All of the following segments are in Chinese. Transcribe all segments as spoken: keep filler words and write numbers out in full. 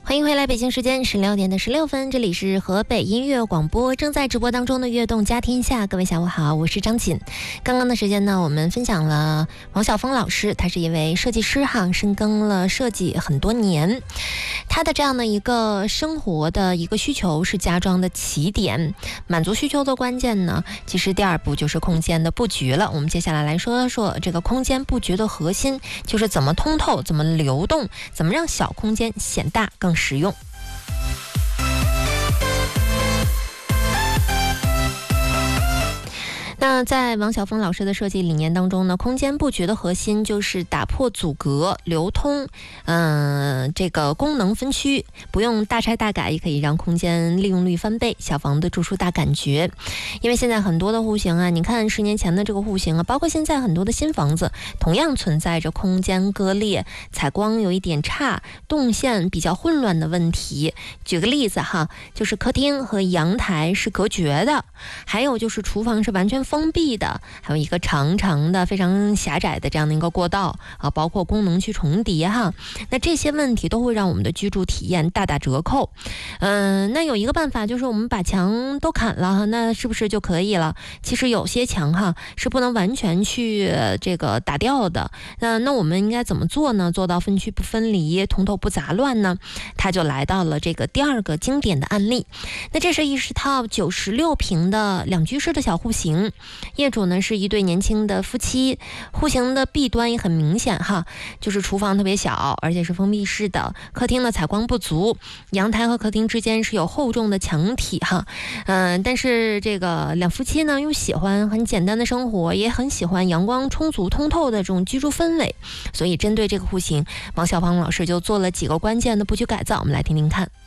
欢迎回来，北京时间十六点的十六分，这里是河北音乐广播，正在直播当中的悦动家天下。各位下午好，我是张锦。刚刚的时间呢，我们分享了王晓峰老师，他是一位设计师哈，深耕了设计很多年。他的这样的一个生活的一个需求是家装的起点，满足需求的关键呢，其实第二步就是空间的布局了。我们接下来来说说这个空间布局的核心，就是怎么通透，怎么流动，怎么让小空间显大更实用。那在王晓峰老师的设计理念当中呢，空间布局的核心就是打破阻隔、流通，嗯、呃，这个功能分区，不用大拆大改，也可以让空间利用率翻倍，小房子住出大感觉。因为现在很多的户型啊，你看十年前的这个户型啊，包括现在很多的新房子，同样存在着空间割裂、采光有一点差、动线比较混乱的问题。举个例子哈，就是客厅和阳台是隔绝的，还有就是厨房是完全封闭的，还有一个长长的非常狭窄的这样的一个过道啊，包括功能区重叠哈，那这些问题都会让我们的居住体验大打折扣。嗯、呃，那有一个办法就是我们把墙都砍了，那是不是就可以了？其实有些墙哈是不能完全去这个打掉的。那那我们应该怎么做呢？做到分区不分离，通透不杂乱呢？它就来到了这个第二个经典的案例。那这是一套九十六平的两居室的小户型。业主呢是一对年轻的夫妻，户型的弊端也很明显哈，就是厨房特别小，而且是封闭式的，客厅的采光不足，阳台和客厅之间是有厚重的墙体哈，嗯、呃，但是这个两夫妻呢又喜欢很简单的生活，也很喜欢阳光充足、通透的这种居住氛围，所以针对这个户型，王晓峰老师就做了几个关键的布局改造，我们来听听看。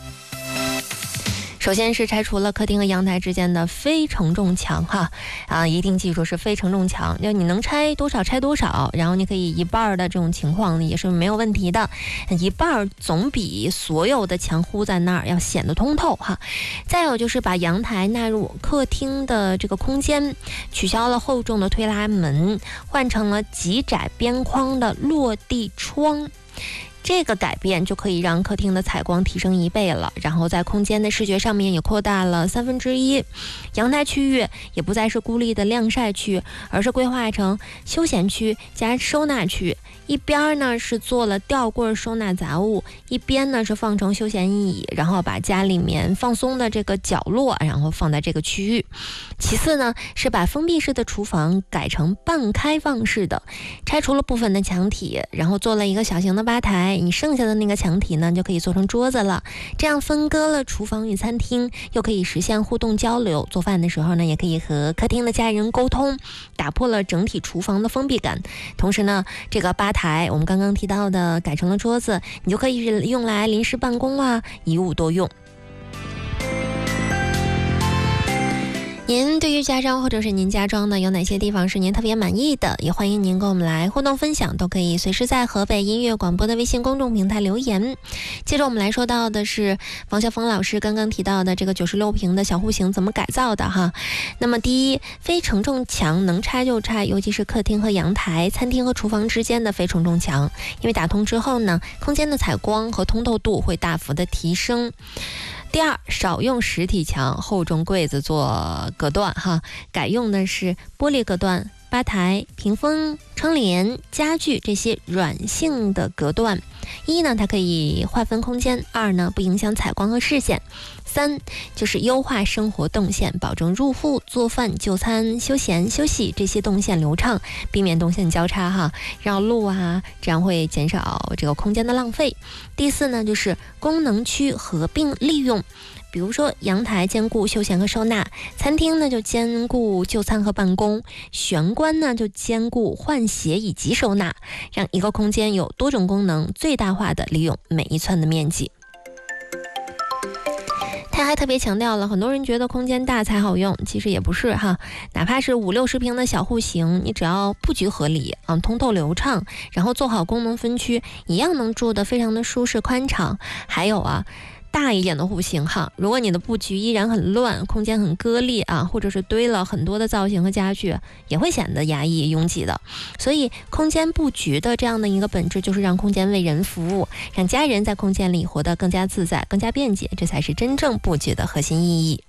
首先是拆除了客厅和阳台之间的非承重墙哈，啊，一定记住是非承重墙，就你能拆多少拆多少，然后你可以一半的这种情况也是没有问题的，一半总比所有的墙糊在那儿要显得通透哈。再有就是把阳台纳入客厅的这个空间，取消了厚重的推拉门，换成了极窄边框的落地窗。这个改变就可以让客厅的采光提升一倍了，然后在空间的视觉上面也扩大了三分之一。阳台区域也不再是孤立的晾晒区，而是规划成休闲区加收纳区。一边呢是做了吊柜收纳杂物，一边呢是放成休闲椅，然后把家里面放松的这个角落，然后放在这个区域。其次呢是把封闭式的厨房改成半开放式的，拆除了部分的墙体，然后做了一个小型的吧台，你剩下的那个墙体呢就可以做成桌子了，这样分割了厨房与餐厅，又可以实现互动交流，做饭的时候呢也可以和客厅的家人沟通，打破了整体厨房的封闭感。同时呢这个吧台我们刚刚提到的改成了桌子，你就可以用来临时办公啊，一物多用。您对于家装或者是您家装呢有哪些地方是您特别满意的，也欢迎您跟我们来互动分享，都可以随时在河北音乐广播的微信公众平台留言。接着我们来说到的是王晓峰老师刚刚提到的这个九十六平的小户型怎么改造的哈。那么第一，非承重墙能拆就拆，尤其是客厅和阳台、餐厅和厨房之间的非承重墙，因为打通之后呢，空间的采光和通透度会大幅的提升。第二，少用实体墙、厚重柜子做隔断哈，改用的是玻璃隔断、吧台、屏风、窗帘、家具这些软性的隔断。一呢，它可以划分空间；二呢，不影响采光和视线；三就是优化生活动线，保证入户、做饭、就餐、休闲、休息这些动线流畅，避免动线交叉哈，绕路啊，这样会减少这个空间的浪费。第四呢，就是功能区合并利用。比如说阳台兼顾休闲和收纳，餐厅呢就兼顾就餐和办公，玄关呢就兼顾换鞋以及收纳，让一个空间有多种功能，最大化的利用每一寸的面积。他还特别强调了，很多人觉得空间大才好用，其实也不是哈，哪怕是五六十平的小户型，你只要布局合理，嗯，通透流畅，然后做好功能分区，一样能住得非常的舒适宽敞。还有啊， 大一点的户型哈，如果你的布局依然很乱，空间很割裂啊，或者是堆了很多的造型和家具，也会显得压抑拥挤的。所以空间布局的这样的一个本质就是让空间为人服务，让家人在空间里活得更加自在、更加便捷，这才是真正布局的核心意义。